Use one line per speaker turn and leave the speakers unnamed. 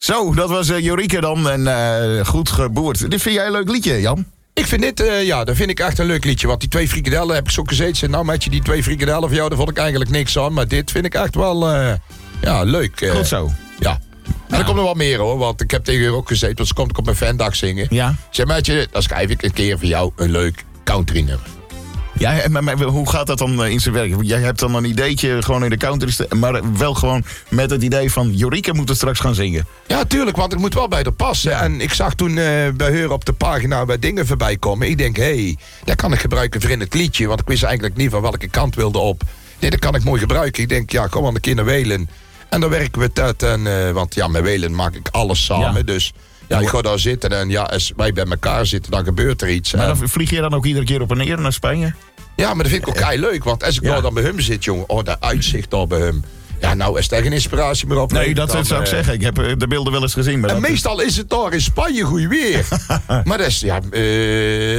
Zo, dat was Jorike dan. En goed geboerd. Dit vind jij een leuk liedje, Jan?
Ik vind dit, dat vind ik echt een leuk liedje. Want die 2 frikadellen heb ik zo gezeten. Nou, met je die 2 frikadellen van jou, daar vond ik eigenlijk niks aan. Maar dit vind ik echt wel, leuk.
Goed zo.
Ja. En er komt nog wat meer hoor, want ik heb tegen haar ook gezeten. Want ze komt op mijn fandag zingen.
Ja.
Zeg, Maatje, dan schrijf ik een keer voor jou een leuk country nummer.
Ja, maar hoe gaat dat dan in zijn werk? Jij hebt dan een ideetje gewoon in de country, maar wel gewoon met het idee van Jorike moet het straks gaan zingen.
Ja, tuurlijk, want het moet wel bij haar passen. Ja. En ik zag toen bij haar op de pagina bij dingen voorbij komen. Ik denk, dat kan ik gebruiken voor in het liedje. Want ik wist eigenlijk niet van welke kant wilde op. Nee, dat kan ik mooi gebruiken. Ik denk, ja, kom aan een keer naar Welen. En dan werken we het uit. Want ja, met Welen maak ik alles samen. Ja. Dus ja, ik ga daar zitten en ja, als wij bij elkaar zitten, dan gebeurt er iets.
Maar dan vlieg je dan ook iedere keer op en neer naar Spanje?
Ja, maar dat vind ik ook heel leuk. Want als ik nou dan bij hem zit, jongen. Oh, dat uitzicht al bij hem. Ja, nou, is er geen inspiratie meer op.
Nee, dat zou ik zeggen. Ik heb de beelden wel eens gezien. Maar
en meestal is het daar in Spanje goed weer. Maar dat is,